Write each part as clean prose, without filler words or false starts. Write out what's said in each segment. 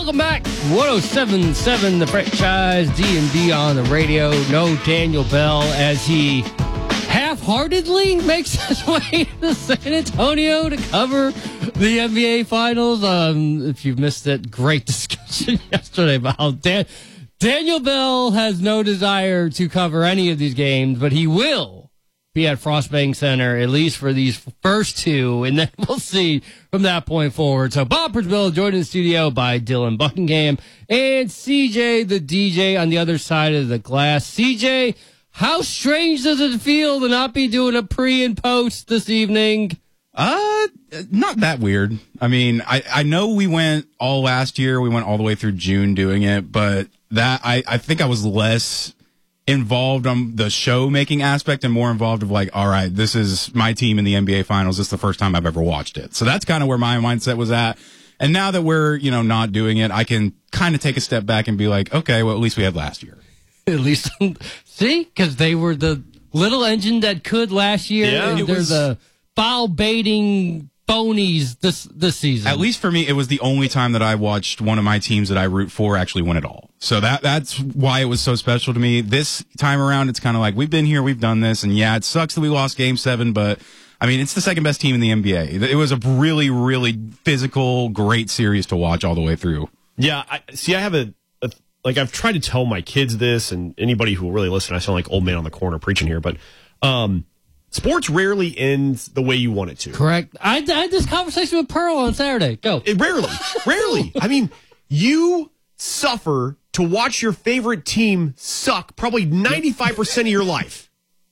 Welcome back. 107.7 The Franchise, D&D on the radio. No Daniel Bell as he half-heartedly makes his way to San Antonio to cover the NBA Finals. If you missed it, great discussion yesterday about how Daniel Bell has no desire to cover any of these games, but he will be at Frostbank Center, at least for these first two, and then we'll see from that point forward. So Bob Prisbilla joined in the studio by Dylan Buckingham and CJ the DJ on the other side of the glass. CJ, how strange does it feel to not be doing a pre and post this evening? Not that weird. I mean, I know we went all last year. We went all the way through June doing it, but that I think I was less involved on the show making aspect and more involved of like, all right, this is my team in the NBA Finals. This is the first time I've ever watched it. So that's kind of where my mindset was at. And now that we're, not doing it, I can kind of take a step back and be like, okay, well, at least we had last year. At least, see, because they were the little engine that could last year. Yeah, and they're the foul baiting phonies this season. At least for me, it was the only time that I watched one of my teams that I root for actually win it all. So that's why it was so special to me. This time around, it's kind of like, we've been here, we've done this, and yeah, it sucks that we lost Game 7, but I mean, it's the second best team in the NBA. It was a really, really physical, great series to watch all the way through. Yeah, I have I've tried to tell my kids this, and anybody who will really listen, I sound like old man on the corner preaching here, but sports rarely ends the way you want it to. Correct. I had this conversation with Pearl on Saturday. Go. Rarely. I mean, you suffer to watch your favorite team suck probably 95% of your life.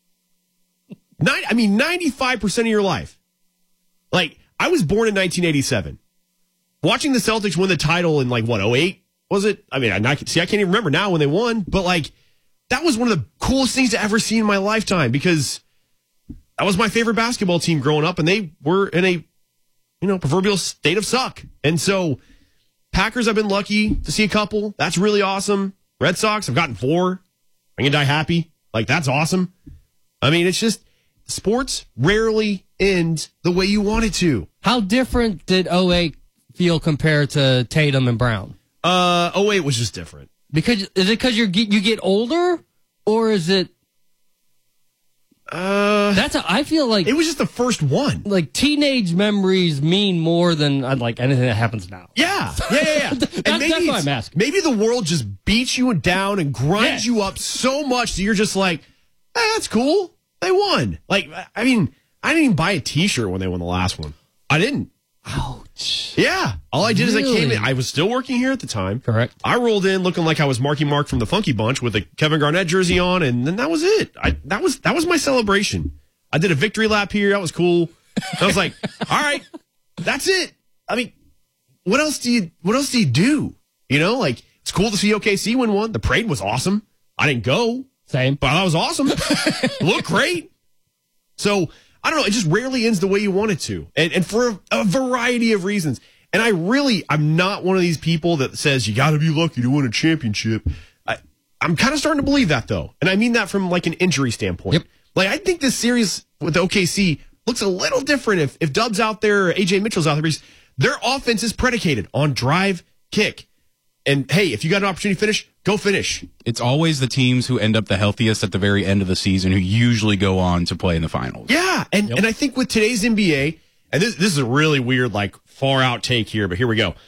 95% of your life. Like, I was born in 1987. Watching the Celtics win the title in, 08? Was it? I mean, I can't even remember now when they won, but, that was one of the coolest things to ever see in my lifetime because that was my favorite basketball team growing up, and they were in a, proverbial state of suck. And so, Packers, I've been lucky to see a couple. That's really awesome. Red Sox, I've gotten 4. I can die happy. That's awesome. I mean, it's just, sports rarely end the way you want it to. How different did 08 feel compared to Tatum and Brown? 08 was just different. Is it because you get older, or is it? I feel like it was just the first one. Like, teenage memories mean more than anything that happens now. Yeah. That's why I'm asking. Maybe the world just beats you down and grinds you up so much that you're just like, hey, that's cool. They won. I didn't even buy a T-shirt when they won the last one. I didn't. Ouch. Yeah. All I did is I came in. I was still working here at the time. Correct. I rolled in looking like I was Marky Mark from the Funky Bunch with a Kevin Garnett jersey on, and then that was it. That was my celebration. I did a victory lap here. That was cool. I was like, all right, that's it. I mean, what else do you do? It's cool to see OKC win one. The parade was awesome. I didn't go. Same. But that was awesome. Looked great. So, I don't know. It just rarely ends the way you want it to. And for a variety of reasons. And I'm not one of these people that says you got to be lucky to win a championship. I'm kind of starting to believe that, though. And I mean that from an injury standpoint. Yep. I think this series with OKC looks a little different if Dub's out there or AJ Mitchell's out there, because their offense is predicated on drive, kick. And, hey, if you got an opportunity to finish, go finish. It's always the teams who end up the healthiest at the very end of the season who usually go on to play in the finals. Yeah, and I think with today's NBA, and this is a really weird, far out take here, but here we go.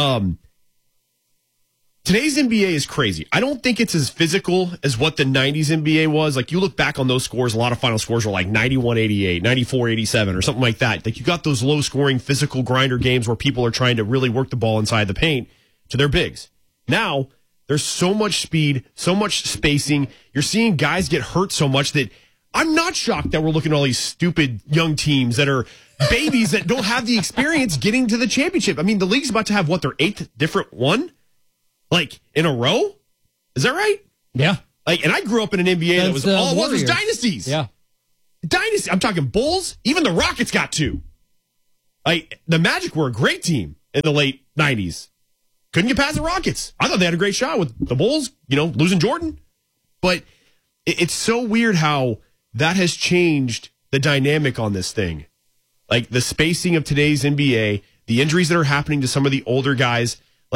Today's NBA is crazy. I don't think it's as physical as what the 90s NBA was. You look back on those scores, a lot of final scores were 91-88, 94-87, or something like that. You got those low-scoring physical grinder games where people are trying to really work the ball inside the paint to their bigs. Now, there's so much speed, so much spacing. You're seeing guys get hurt so much that I'm not shocked that we're looking at all these stupid young teams that are babies that don't have the experience getting to the championship. I mean, the league's about to have, their 8th different one? In a row? Is that right? Yeah. And I grew up in an NBA that was all it was dynasties. Yeah. Dynasty. I'm talking Bulls. Even the Rockets got 2. The Magic were a great team in the late 90s. Couldn't get past the Rockets. I thought they had a great shot with the Bulls, losing Jordan. But it's so weird how that has changed the dynamic on this thing. The spacing of today's NBA, the injuries that are happening to some of the older guys.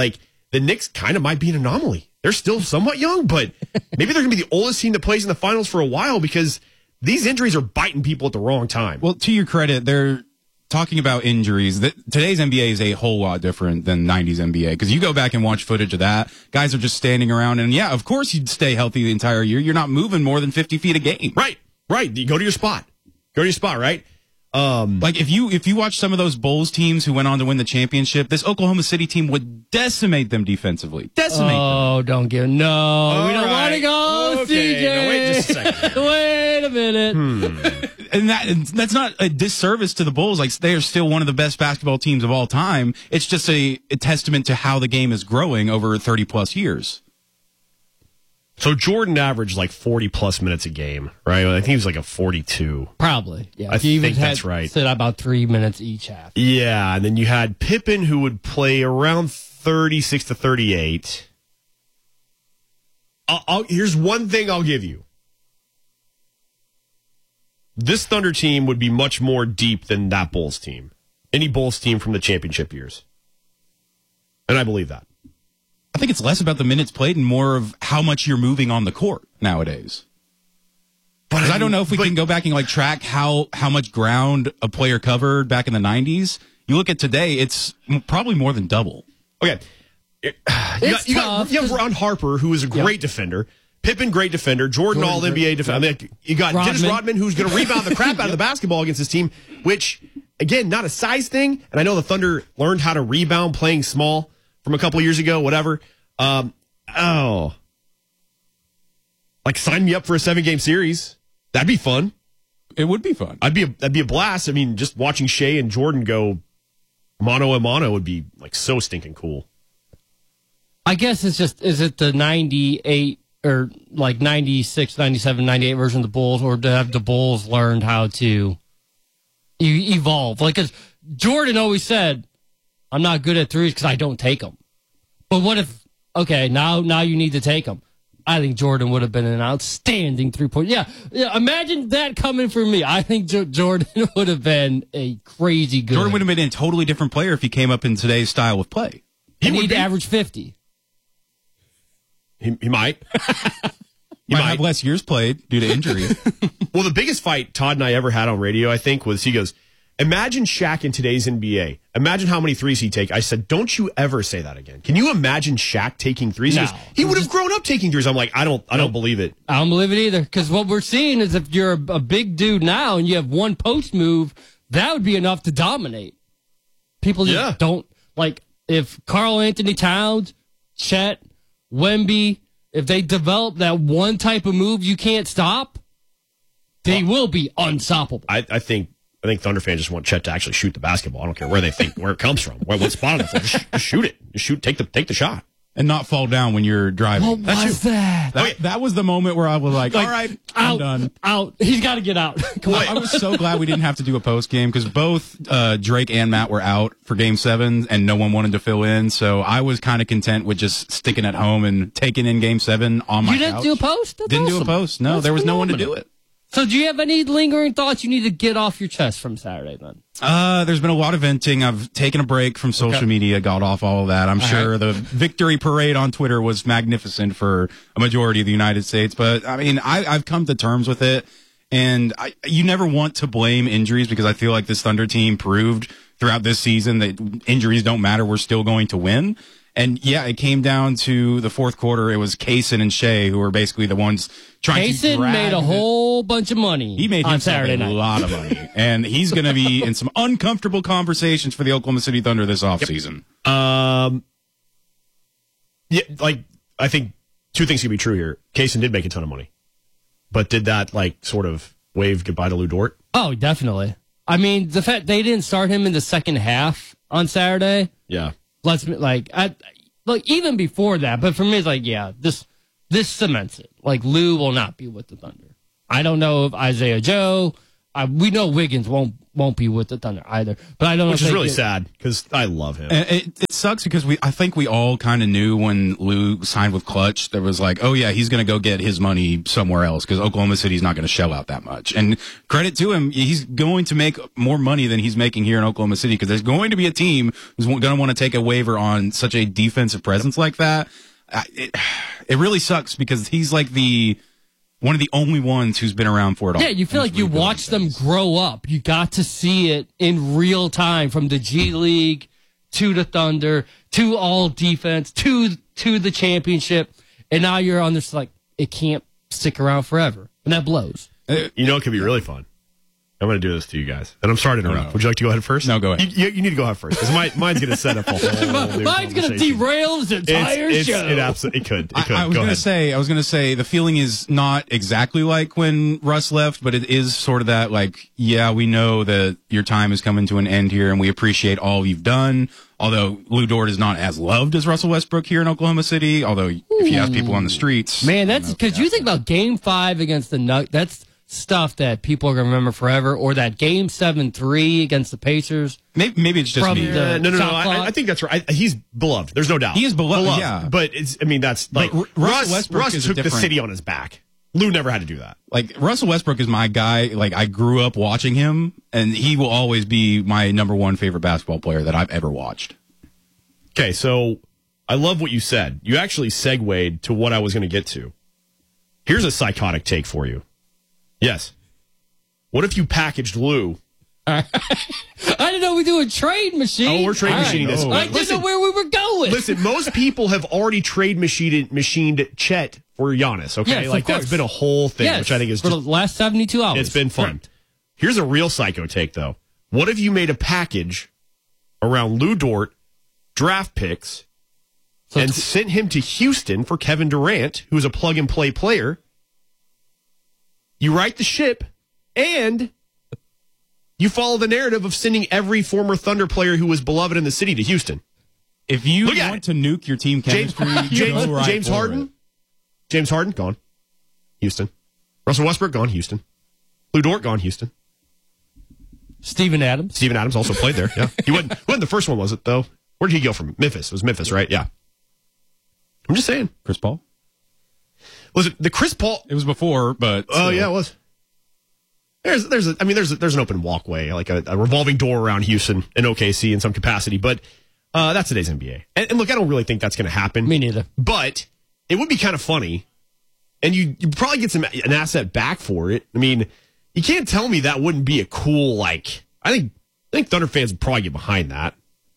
the Knicks kind of might be an anomaly. They're still somewhat young, but maybe they're going to be the oldest team that plays in the finals for a while because these injuries are biting people at the wrong time. Well, to your credit, they're talking about injuries. Today's NBA is a whole lot different than 90s NBA because you go back and watch footage of that. Guys are just standing around, and yeah, of course you'd stay healthy the entire year. You're not moving more than 50 feet a game. Right. You go to your spot. Right? Like if you watch some of those Bulls teams who went on to win the championship, this Oklahoma City team would decit them defensively. Oh, don't give we don't want to go, okay. CJ. No, wait just a second. Wait a minute. And that's not a disservice to the Bulls. Like they are still one of the best basketball teams of all time. It's just a testament to how the game is growing over 30 plus years. So Jordan averaged like 40-plus minutes a game, right? I think he was like a 42. Probably, yeah. I think that's right. Said about 3 minutes each half. Yeah, and then you had Pippen, who would play around 36 to 38. Here's one thing I'll give you. This Thunder team would be much more deep than that Bulls team. Any Bulls team from the championship years. And I believe that. I think it's less about the minutes played and more of how much you're moving on the court nowadays. Because I don't know if we can go back and like track how much ground a player covered back in the 90s. You look at today, it's probably more than double. Okay. You have Ron Harper, who is a great defender. Pippen, great defender. Jordan all-NBA defender. I mean, you got Dennis Rodman, who's going to rebound the crap out of the basketball against his team, which, again, not a size thing. And I know the Thunder learned how to rebound playing small from a couple years ago, whatever. Like sign me up for a 7-game series. That'd be fun. It would be fun. That'd be a blast. I mean, just watching Shea and Jordan go mano a mano would be like so stinking cool. I guess it's just, is it the 98 or like 96, 97, 98 version of the Bulls, or have the Bulls learned how to evolve? Like, 'cause Jordan always said, I'm not good at threes because I don't take them. But what if, okay, now you need to take them. I think Jordan would have been an outstanding three-point. Yeah, imagine that coming from me. I think Jordan would have been a crazy good. Jordan would have been a totally different player if he came up in today's style of play. He would average 50. He might. He might have less years played due to injury. Well, the biggest fight Todd and I ever had on radio, I think, was he goes, imagine Shaq in today's NBA. Imagine how many threes he'd take. I said, don't you ever say that again. Can you imagine Shaq taking threes? No. He would have grown up taking threes. I'm like, I don't believe it. I don't believe it either. Because what we're seeing is if you're a big dude now and you have one post move, that would be enough to dominate. People just don't, like, if Karl Anthony Towns, Chet, Wemby, if they develop that one type of move you can't stop, they will be unstoppable. I think Thunder fans just want Chet to actually shoot the basketball. I don't care where it comes from. What spot on the floor. Just shoot it. Just shoot. Take the shot. And not fall down when you're driving. What was that? That was the moment where I was like, all right, I'm done. Out. He's got to get out. Come on. I was so glad we didn't have to do a post game because both Drake and Matt were out for Game 7 and no one wanted to fill in. So I was kind of content with just sticking at home and taking in Game 7 on my couch. You didn't do a post? Didn't do a post. No, there was no one to do it. So do you have any lingering thoughts you need to get off your chest from Saturday then? There's been a lot of venting. I've taken a break from social media, got off all of that. I'm sure the victory parade on Twitter was magnificent for a majority of the United States. But, I mean, I've come to terms with it. And you never want to blame injuries because I feel like this Thunder team proved throughout this season that injuries don't matter. We're still going to win. And yeah, it came down to the fourth quarter. It was Kaysen and Shea who were basically the ones trying to drag. Kaysen made a whole bunch of money. He made on himself Saturday night. A lot of money, and he's going to be in some uncomfortable conversations for the Oklahoma City Thunder this offseason. Yeah, like I think two things can be true here. Kaysen did make a ton of money, but did that like sort of wave goodbye to Lou Dort? Oh, definitely. I mean, the fact they didn't start him in the second half on Saturday. Yeah. Let's even before that, but for me, it's like, yeah, this cements it. Like, Lou will not be with the Thunder. I don't know if Isaiah Joe, we know Wiggins won't be with the Thunder either. But I don't know. Which is really sad because I love him. And it sucks because I think we all kind of knew when Lou signed with Clutch, there was like, oh yeah, he's going to go get his money somewhere else because Oklahoma City's not going to shell out that much. And credit to him, he's going to make more money than he's making here in Oklahoma City because there's going to be a team who's going to want to take a waiver on such a defensive presence like that. It really sucks because he's like one of the only ones who's been around for it all. Yeah, you feel like you watch them grow up. You got to see it in real time from the G League to the Thunder to all defense to the championship. And now you're on this like, it can't stick around forever. And that blows. You know, it could be really fun. I'm going to do this to you guys. And I'm sorry to interrupt. No. Would you like to go ahead first? No, go ahead. You need to go ahead first because mine's going to set up a whole new Mine's going to conversation. derail this entire show. It absolutely could. It could. I was Go going ahead. to say the feeling is not exactly like when Russ left, but it is sort of that like, yeah, we know that your time is coming to an end here and we appreciate all you've done. Although Lou Dort is not as loved as Russell Westbrook here in Oklahoma City. Although if you ask people on the streets, Man, that's because you think about Game 5 against the Nuggets. That's stuff that people are going to remember forever. Or that Game 7-3 against the Pacers. maybe it's just From me. the- No. Shot clock. I think that's right. He's beloved. There's no doubt. He is beloved, yeah. But that's like But Russell Westbrook Russ is a took the different- city on his back. Lou never had to do that. Like Russell Westbrook is my guy. Like I grew up watching him, and he will always be my number one favorite basketball player that I've ever watched. Okay, so I love what you said. You actually segued to what I was going to get to. Here's a psychotic take for you. Yes. What if you packaged Lou? I didn't know we do a trade machine. Oh, we're trade machining this. no. I didn't know where we were going. Listen, most people have already trade machined Chet for Giannis, okay? Yes, of like that's course. been a whole thing, Yes, which I think is for just, the last 72 hours. it's been fun. Correct. Here's a real psycho take, though. What if you made a package around Lou Dort, draft picks, So and sent him to Houston for Kevin Durant, who's a plug-and-play player? You right the ship, and you follow the narrative of sending every former Thunder player who was beloved in the city to Houston. If you Look at want to nuke your team chemistry, go right James for Harden. it. James Harden, gone. Houston. Russell Westbrook, gone. Houston. Lou Dort, gone. Houston. Steven Adams. Steven Adams also played there. Yeah. He wasn't the first one, was it, though? Where did he go from? Memphis. It was Memphis, right? Yeah. I'm just saying. Chris Paul. Was it the Chris Paul? It was before, but Oh, still. yeah, it was. There's an open walkway, like a revolving door around Houston and OKC in some capacity, but that's today's NBA. And look, I don't really think that's going to happen. Me neither. But it would be kind of funny, and you probably get an asset back for it. I mean, you can't tell me that wouldn't be a cool, like, I think Thunder fans would probably get behind that.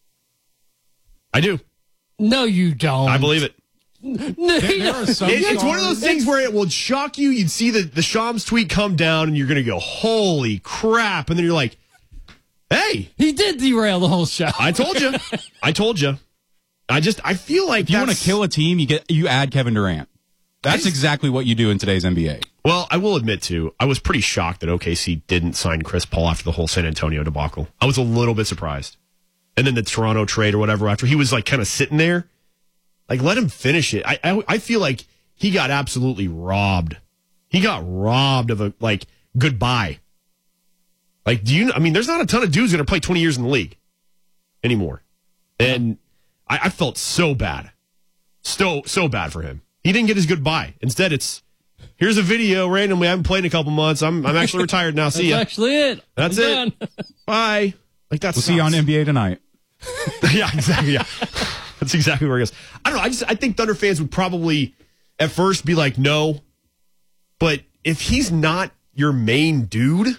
I do. No, you don't. I believe it. There are some It's one of those stars- things where it will shock you. You'd see the Shams tweet come down, and you're going to go, holy crap. And then you're like, hey, He did derail the whole show. I told you. I told you. I feel like If you want to that's- kill a team, you add Kevin Durant. That's exactly what you do in today's NBA. Well, I will admit, too, I was pretty shocked that OKC didn't sign Chris Paul after the whole San Antonio debacle. I was a little bit surprised. And then the Toronto trade or whatever, after he was like kind of sitting there, like let him finish it. I feel like he got absolutely robbed. He got robbed of a like goodbye. Like, there's not a ton of dudes going to play 20 years in the league anymore. And I felt so bad. So bad for him. He didn't get his goodbye. Instead, here's a video randomly. I haven't played in a couple months. I'm actually retired now. See That's ya. actually it. That's I'm it. done. Bye. Like that's We'll see you on NBA tonight. Yeah, exactly. Yeah. That's exactly where it goes. I don't know. I think Thunder fans would probably at first be like, no. But if he's not your main dude,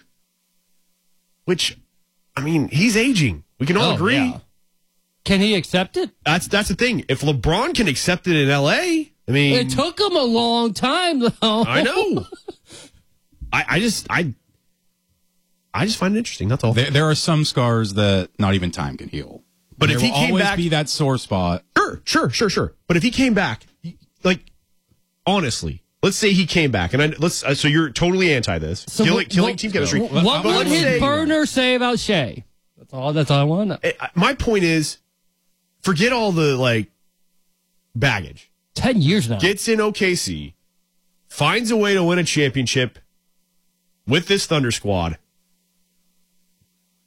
which, he's aging. We can all Oh, agree. yeah. Can he accept it? That's the thing. If LeBron can accept it in LA, It took him a long time, though. I know. I just find it interesting. That's all. There are some scars that not even time can heal. But There if he will came always back, be that sore spot. Sure. But if he came back, like honestly, let's say he came back, and so you're totally anti this, So killing team chemistry. What But would let's his say- burner say about Shea? That's all I want to know. My point is, forget all the like baggage. 10 years now. Gets in OKC, finds a way to win a championship with this Thunder squad,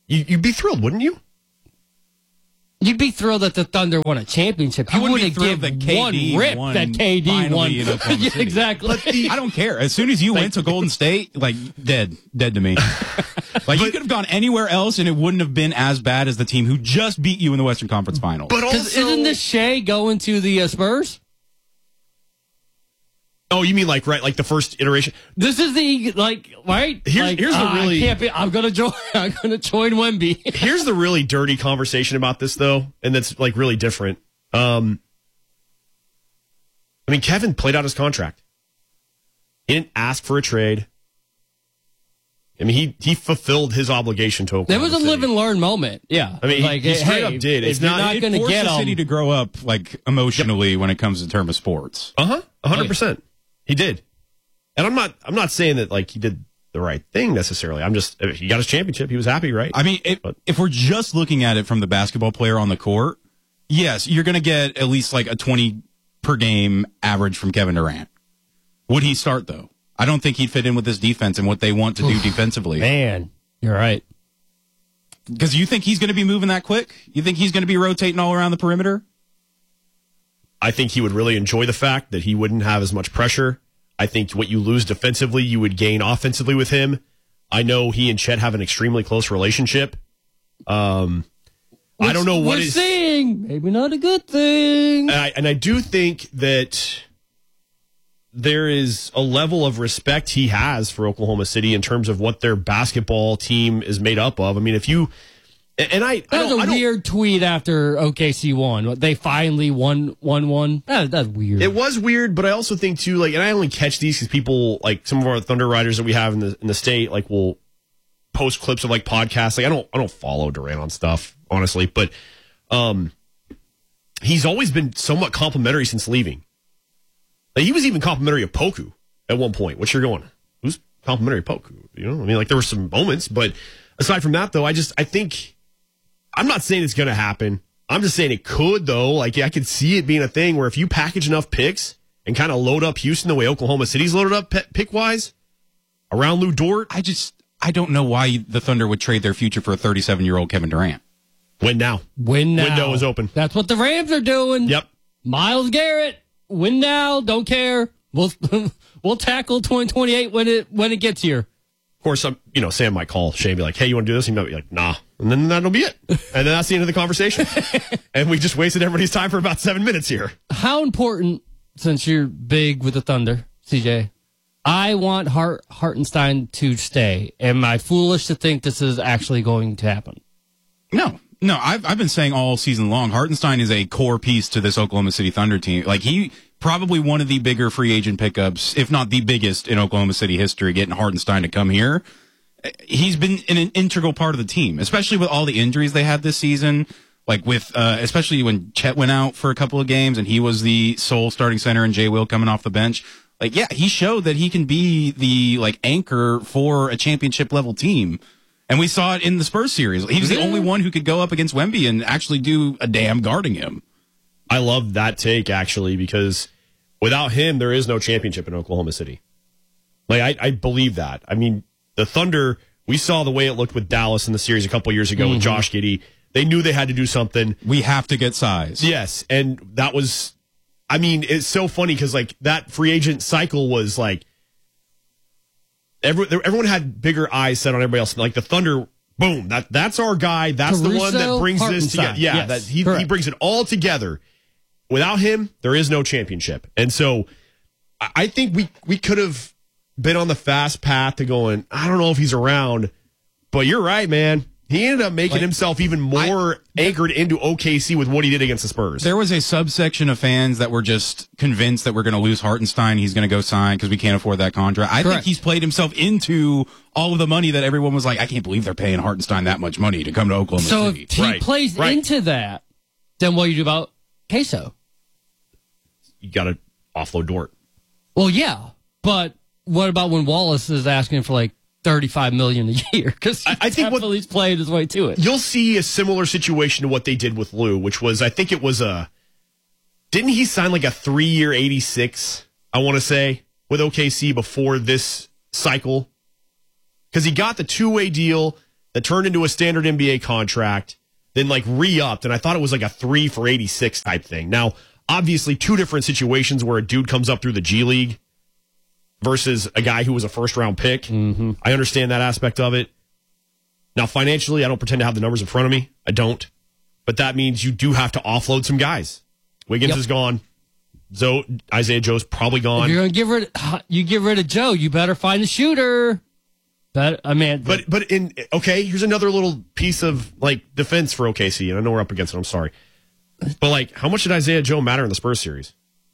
You'd be thrilled, wouldn't you? You'd be thrilled that the Thunder won a championship. You wouldn't give that KD one rip won that KD won. finally in Oklahoma Yeah, City. exactly. But I don't care. As soon as you went to Golden State, like dead to me. Like you could have gone anywhere else and it wouldn't have been as bad as the team who just beat you in the Western Conference Finals. But also, isn't this Shea going to the Spurs? Oh, you mean like the first iteration? This is the right. Here's the really. I can't be, I'm gonna join. I'm gonna join Wemby. Here's the really dirty conversation about this, though, and that's like really different. I mean, Kevin played out his contract. He didn't ask for a trade. I mean, he fulfilled his obligation to Oklahoma There was a City. live and learn moment. Yeah, I mean, he straight up did. If It's you're not- not it going to forced get the city them. to grow up like emotionally when it comes to term of sports. 100%. He did, and I'm not saying that like he did the right thing necessarily. I'm just he got his championship. He was happy, right? I mean, if we're just looking at it from the basketball player on the court, yes, you're going to get at least like a 20 per game average from Kevin Durant. Would he start though? I don't think he'd fit in with this defense and what they want to do defensively. Man, you're right. Because you think he's going to be moving that quick? You think he's going to be rotating all around the perimeter? I think he would really enjoy the fact that he wouldn't have as much pressure. I think what you lose defensively, you would gain offensively with him. I know he and Chet have an extremely close relationship. I don't know what we're is seeing. Maybe not a good thing. and I do think that there is a level of respect he has for Oklahoma City in terms of what their basketball team is made up of. I mean, if you and I That was don't- I a don't- weird tweet after OKC won. They finally won. That's weird. It was weird, but I also think too, like, and I only catch these because people like some of our Thunder Riders that we have in the state, like, will post clips of like podcasts. Like, I don't follow Durant on stuff, honestly, but he's always been somewhat complimentary since leaving. Like, he was even complimentary of Poku at one point. Which you're going, who's complimentary of Poku? You know, I mean, like there were some moments, but aside from that, though, I think I'm not saying it's going to happen. I'm just saying it could, though. Like, I could see it being a thing where if you package enough picks and kind of load up Houston the way Oklahoma City's loaded up pick-wise around Lou Dort. I don't know why the Thunder would trade their future for a 37-year-old Kevin Durant. Win now. Win now. Window is open. That's what the Rams are doing. Yep. Miles Garrett, win now. Don't care. We'll tackle 2028 when it gets here. Of course, Sam might call Shea and be like, hey, you want to do this? He might be like, nah. And then that'll be it. And then that's the end of the conversation. And we just wasted everybody's time for about 7 minutes here. How important, since you're big with the Thunder, CJ, I want Hartenstein to stay. Am I foolish to think this is actually going to happen? No, I've been saying all season long, Hartenstein is a core piece to this Oklahoma City Thunder team. Like, he probably one of the bigger free agent pickups, if not the biggest in Oklahoma City history, getting Hartenstein to come here. He's been an integral part of the team, especially with all the injuries they had this season. Like with, especially when Chet went out for a couple of games and he was the sole starting center and Jay Will coming off the bench. Like, yeah, he showed that he can be the anchor for a championship level team. And we saw it in the Spurs series. He was the only one who could go up against Wemby and actually do a damn guarding him. I love that take, actually, because without him, there is no championship in Oklahoma City. Like, I believe that. I mean, the Thunder, we saw the way it looked with Dallas in the series a couple years ago with Josh Giddey. They knew they had to do something. We have to get size. Yes, and that was, I mean, it's so funny because, like, that free agent cycle was, like, everyone had bigger eyes set on everybody else. Like, the Thunder, boom, that's our guy. That's the one that brings this together. Yeah, yes, that he brings it all together. Without him, there is no championship. And so I think we could have been on the fast path to going, I don't know if he's around, but you're right, man. He ended up making himself even more anchored into OKC with what he did against the Spurs. There was a subsection of fans that were just convinced that we're going to lose Hartenstein. He's going to go sign because we can't afford that contract. I think he's played himself into all of the money that everyone was like, I can't believe they're paying Hartenstein that much money to come to Oklahoma City. So if he plays into that, then what do you do about Queso? You got to offload Dort. Well, yeah, but what about when Wallace is asking for like $35 million a year? Because I think he's played his way to it. You'll see a similar situation to what they did with Lou, which was, I think it was didn't he sign like a 3-year 86? I want to say with OKC before this cycle, because he got the 2-way deal. that turned into a standard NBA contract, then like re-upped, and I thought it was like a 3 for $86 type thing. Now, obviously, two different situations where a dude comes up through the G League versus a guy who was a first-round pick. Mm-hmm. I understand that aspect of it. Now, financially, I don't pretend to have the numbers in front of me. I don't. But that means you do have to offload some guys. Wiggins is gone. Isaiah Joe's probably gone. If you're going to get rid of Joe, you better find a shooter. But here's another little piece of like defense for OKC, and I know we're up against it. I'm sorry. But like, how much did Isaiah Joe matter in the Spurs series?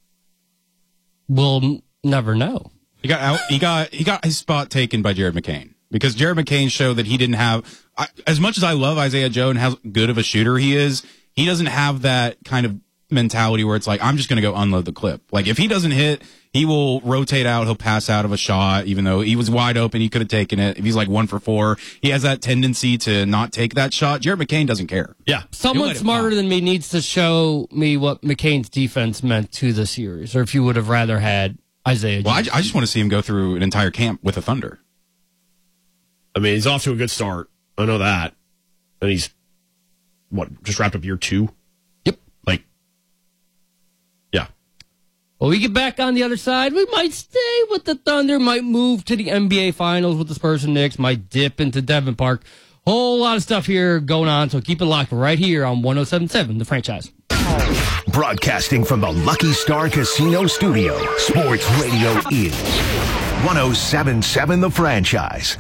We'll never know. He got his spot taken by Jared McCain because Jared McCain showed that he didn't have as much as I love Isaiah Joe and how good of a shooter he is. He doesn't have that kind of mentality where it's like, I'm just going to go unload the clip. Like if he doesn't hit, he will rotate out. He'll pass out of a shot, even though he was wide open. He could have taken it. If he's like 1 for 4, he has that tendency to not take that shot. Jared McCain doesn't care. Yeah. Someone smarter than me needs to show me what McCain's defense meant to the series, or if you would have rather had Isaiah Joe. Well, I just want to see him go through an entire camp with the Thunder. I mean, he's off to a good start. I know that. And he's, just wrapped up year 2? Yep. Like, yeah. Well, we get back on the other side. We might stay with the Thunder, might move to the NBA Finals with the Spurs and Knicks, might dip into Devon Park. Whole lot of stuff here going on, so keep it locked right here on 107.7 The Franchise. Broadcasting from the Lucky Star Casino Studio, Sports Radio is 107.7 The Franchise.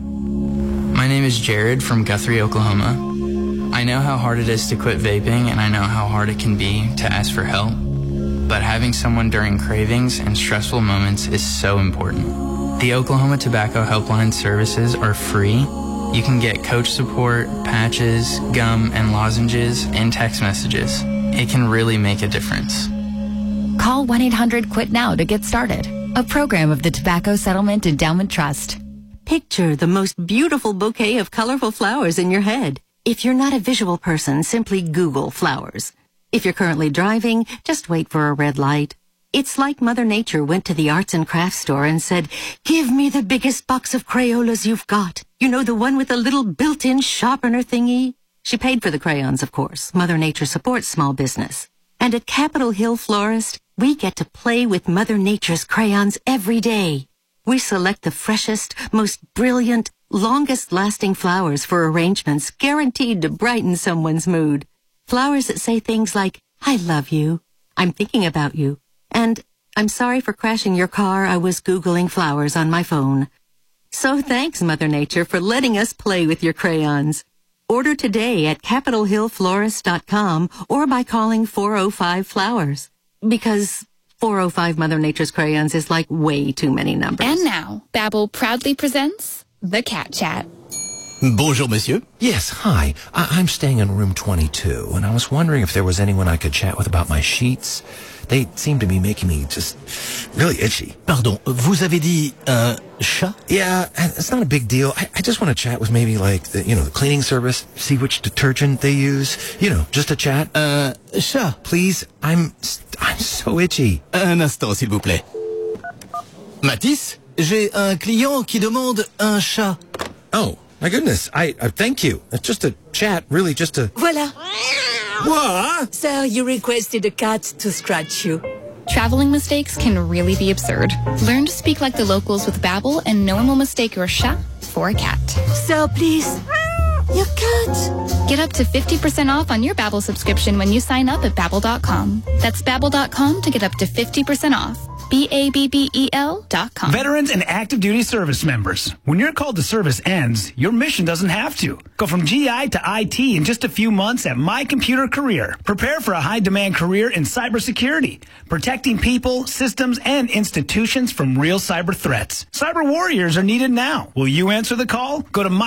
My name is Jared from Guthrie, Oklahoma. I know how hard it is to quit vaping, and I know how hard it can be to ask for help. But having someone during cravings and stressful moments is so important. The Oklahoma Tobacco Helpline services are free. You can get coach support, patches, gum, and lozenges, and text messages. It can really make a difference. Call 1-800-QUIT-NOW to get started. A program of the Tobacco Settlement Endowment Trust. Picture the most beautiful bouquet of colorful flowers in your head. If you're not a visual person, simply Google flowers. If you're currently driving, just wait for a red light. It's like Mother Nature went to the arts and crafts store and said, "Give me the biggest box of Crayolas you've got. You know, the one with the little built-in sharpener thingy?" She paid for the crayons, of course. Mother Nature supports small business. And at Capitol Hill Florist, we get to play with Mother Nature's crayons every day. We select the freshest, most brilliant, longest-lasting flowers for arrangements guaranteed to brighten someone's mood. Flowers that say things like, "I love you," "I'm thinking about you," and "I'm sorry for crashing your car. I was Googling flowers on my phone." So thanks, Mother Nature, for letting us play with your crayons. Order today at CapitolHillFlorist.com or by calling 405-FLOWERS. Because 405 Mother Nature's crayons is like way too many numbers. And now, Babbel proudly presents The Cat Chat. Bonjour, monsieur. Yes, hi. I'm staying in room 22, and I was wondering if there was anyone I could chat with about my sheets. They seem to be making me just really itchy. Pardon, vous avez dit chat? Yeah, it's not a big deal. I just want to chat with maybe like the cleaning service, see which detergent they use. Just a chat. Chat. Please, I'm so itchy. Un instant, s'il vous plaît. Mathis, j'ai un client qui demande un chat. Oh, my goodness. I thank you. It's just a chat, really just a... Voilà. What? Sir, you requested a cat to scratch you. Traveling mistakes can really be absurd. Learn to speak like the locals with Babbel, and no one will mistake your chat for a cat. Sir, please. Your cat. Get up to 50% off on your Babbel subscription when you sign up at Babbel.com. That's Babbel.com to get up to 50% off. BABBEL.com. Veterans and active duty service members. When your call to service ends, your mission doesn't have to. Go from GI to IT in just a few months at My Computer Career. Prepare for a high-demand career in cybersecurity, protecting people, systems, and institutions from real cyber threats. Cyber warriors are needed now. Will you answer the call? Go to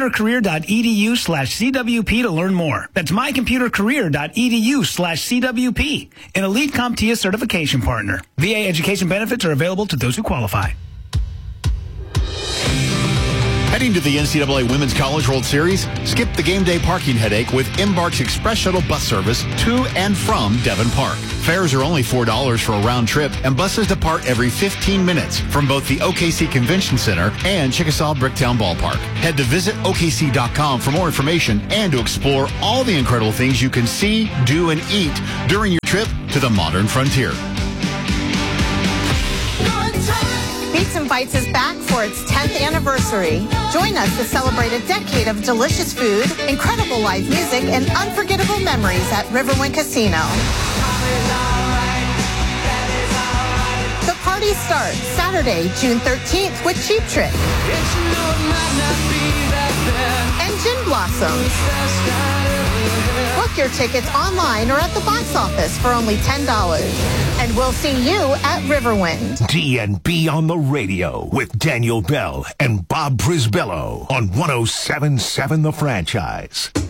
mycomputercareer.edu/CWP to learn more. That's mycomputercareer.edu/CWP, an Elite CompTIA certification partner. VA education benefits are available to those who qualify. At Heading to the NCAA Women's College World Series? Skip the game day parking headache with Embark's Express Shuttle bus service to and from Devon Park. Fares are only $4 for a round trip, and buses depart every 15 minutes from both the OKC Convention Center and Chickasaw Bricktown Ballpark. Head to visitokc.com for more information and to explore all the incredible things you can see, do, and eat during your trip to the modern frontier. Beats and Bites is back for its 10th anniversary. Join us to celebrate a decade of delicious food, incredible live music, and unforgettable memories at Riverwind Casino. The party starts Saturday, June 13th with Cheap Trick and Gin Blossoms. Book your tickets online or at the box office for only $10. And we'll see you at Riverwind. DNB on the radio with Daniel Bell and Bob Brisbello on 107.7 The Franchise.